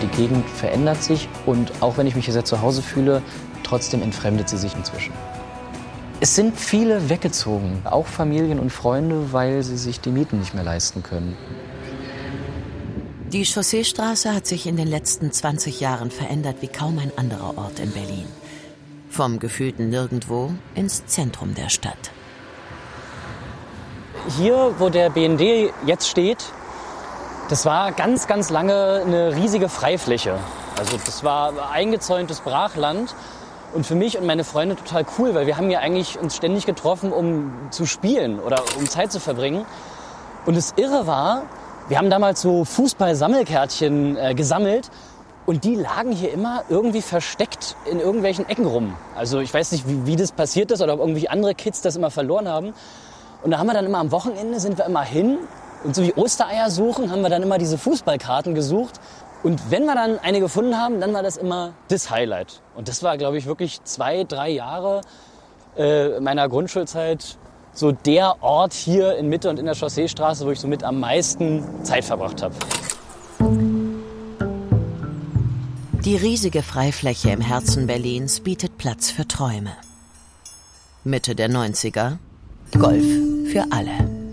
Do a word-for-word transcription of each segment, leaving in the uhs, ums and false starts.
Die Gegend verändert sich und auch wenn ich mich hier sehr zu Hause fühle, trotzdem entfremdet sie sich inzwischen. Es sind viele weggezogen, auch Familien und Freunde, weil sie sich die Mieten nicht mehr leisten können. Die Chausseestraße hat sich in den letzten zwanzig Jahren verändert wie kaum ein anderer Ort in Berlin. Vom gefühlten Nirgendwo ins Zentrum der Stadt. Hier, wo der B N D jetzt steht, das war ganz, ganz lange eine riesige Freifläche. Also das war eingezäuntes Brachland. Und für mich und meine Freunde total cool, weil wir haben ja eigentlich uns ständig getroffen, um zu spielen oder um Zeit zu verbringen. Und das Irre war, wir haben damals so Fußball-Sammelkärtchen äh, gesammelt und die lagen hier immer irgendwie versteckt in irgendwelchen Ecken rum. Also ich weiß nicht, wie, wie das passiert ist oder ob irgendwie andere Kids das immer verloren haben. Und da haben wir dann immer am Wochenende, sind wir immer hin und so wie Ostereier suchen, haben wir dann immer diese Fußballkarten gesucht. Und wenn wir dann eine gefunden haben, dann war das immer das Highlight. Und das war, glaube ich, wirklich zwei, drei Jahre äh, meiner Grundschulzeit so der Ort hier in Mitte und in der Chausseestraße, wo ich so mit am meisten Zeit verbracht habe. Die riesige Freifläche im Herzen Berlins bietet Platz für Träume. Mitte der neunziger, Golf für alle.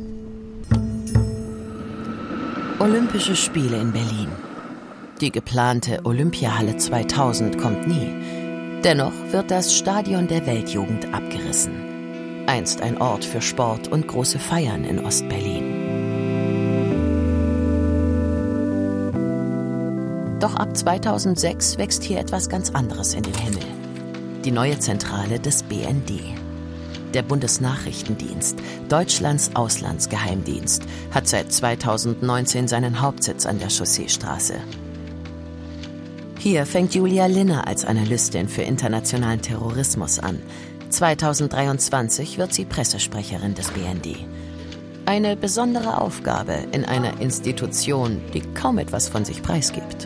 Olympische Spiele in Berlin. Die geplante Olympiahalle zweitausend kommt nie. Dennoch wird das Stadion der Weltjugend abgerissen. Einst ein Ort für Sport und große Feiern in Ostberlin. Doch ab zweitausendsechs wächst hier etwas ganz anderes in den Himmel. Die neue Zentrale des B N D. Der Bundesnachrichtendienst, Deutschlands Auslandsgeheimdienst, hat seit zweitausendneunzehn seinen Hauptsitz an der Chausseestraße. Hier fängt Julia Linner als Analystin für internationalen Terrorismus an. zweitausenddreiundzwanzig wird sie Pressesprecherin des B N D. Eine besondere Aufgabe in einer Institution, die kaum etwas von sich preisgibt.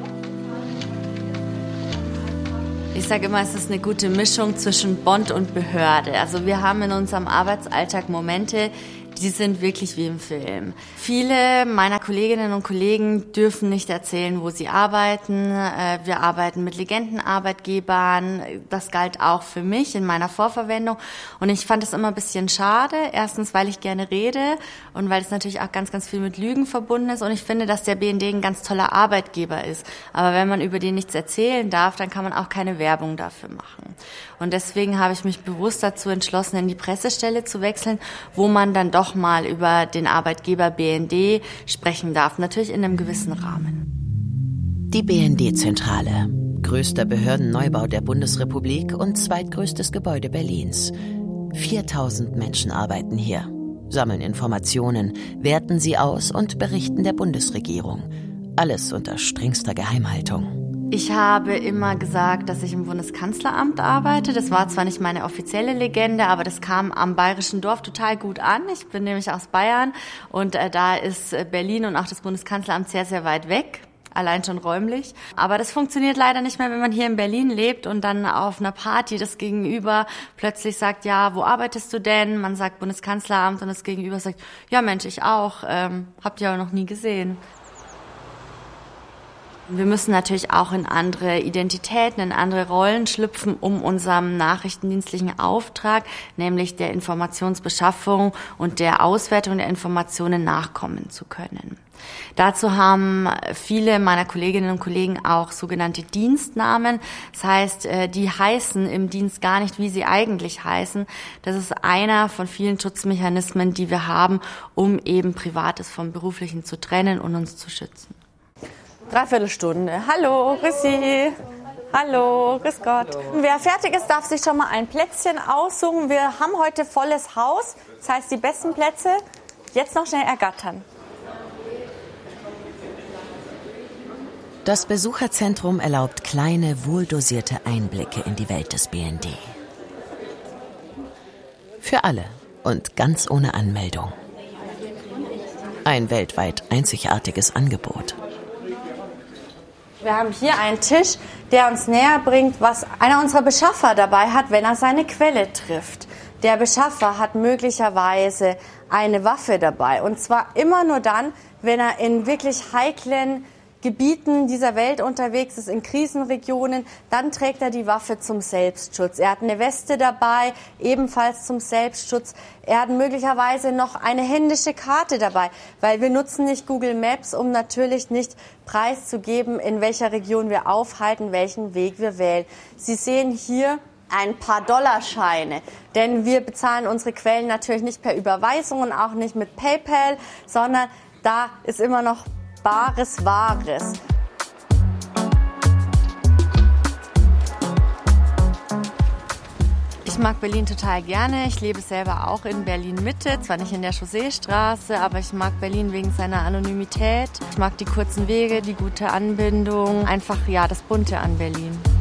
Ich sage immer, es ist eine gute Mischung zwischen Bond und Behörde. Also wir haben in unserem Arbeitsalltag Momente, die sind wirklich wie im Film. Viele meiner Kolleginnen und Kollegen dürfen nicht erzählen, wo sie arbeiten. Wir arbeiten mit Legendenarbeitgebern. Das galt auch für mich in meiner Vorverwendung. Und ich fand es immer ein bisschen schade. Erstens, weil ich gerne rede und weil es natürlich auch ganz, ganz viel mit Lügen verbunden ist. Und ich finde, dass der B N D ein ganz toller Arbeitgeber ist. Aber wenn man über den nichts erzählen darf, dann kann man auch keine Werbung dafür machen. Und deswegen habe ich mich bewusst dazu entschlossen, in die Pressestelle zu wechseln, wo man dann doch mal über den Arbeitgeber B N D sprechen darf, natürlich in einem gewissen Rahmen. Die B N D-Zentrale, größter Behördenneubau der Bundesrepublik und zweitgrößtes Gebäude Berlins. viertausend Menschen arbeiten hier, sammeln Informationen, werten sie aus und berichten der Bundesregierung. Alles unter strengster Geheimhaltung. Ich habe immer gesagt, dass ich im Bundeskanzleramt arbeite. Das war zwar nicht meine offizielle Legende, aber das kam am bayerischen Dorf total gut an. Ich bin nämlich aus Bayern und äh, da ist Berlin und auch das Bundeskanzleramt sehr, sehr weit weg. Allein schon räumlich. Aber das funktioniert leider nicht mehr, wenn man hier in Berlin lebt und dann auf einer Party das Gegenüber plötzlich sagt, ja, wo arbeitest du denn? Man sagt Bundeskanzleramt und das Gegenüber sagt, ja Mensch, ich auch. Ähm, habt ihr aber noch nie gesehen. Wir müssen natürlich auch in andere Identitäten, in andere Rollen schlüpfen, um unserem nachrichtendienstlichen Auftrag, nämlich der Informationsbeschaffung und der Auswertung der Informationen nachkommen zu können. Dazu haben viele meiner Kolleginnen und Kollegen auch sogenannte Dienstnamen. Das heißt, die heißen im Dienst gar nicht, wie sie eigentlich heißen. Das ist einer von vielen Schutzmechanismen, die wir haben, um eben Privates vom Beruflichen zu trennen und uns zu schützen. Dreiviertelstunde. Hallo, grüß Sie. Hallo, grüß Gott. Hallo. Wer fertig ist, darf sich schon mal ein Plätzchen aussuchen. Wir haben heute volles Haus. Das heißt, die besten Plätze jetzt noch schnell ergattern. Das Besucherzentrum erlaubt kleine, wohldosierte Einblicke in die Welt des B N D. Für alle und ganz ohne Anmeldung. Ein weltweit einzigartiges Angebot. Wir haben hier einen Tisch, der uns näher bringt, was einer unserer Beschaffer dabei hat, wenn er seine Quelle trifft. Der Beschaffer hat möglicherweise eine Waffe dabei. Und zwar immer nur dann, wenn er in wirklich heiklen Gebieten dieser Welt unterwegs ist, in Krisenregionen, dann trägt er die Waffe zum Selbstschutz. Er hat eine Weste dabei, ebenfalls zum Selbstschutz. Er hat möglicherweise noch eine händische Karte dabei, weil wir nutzen nicht Google Maps, um natürlich nicht preiszugeben, in welcher Region wir aufhalten, welchen Weg wir wählen. Sie sehen hier ein paar Dollarscheine, denn wir bezahlen unsere Quellen natürlich nicht per Überweisung und auch nicht mit PayPal, sondern da ist immer noch bares Wahres. Ich mag Berlin total gerne. Ich lebe selber auch in Berlin-Mitte, zwar nicht in der Chausseestraße, aber ich mag Berlin wegen seiner Anonymität. Ich mag die kurzen Wege, die gute Anbindung, einfach ja das Bunte an Berlin.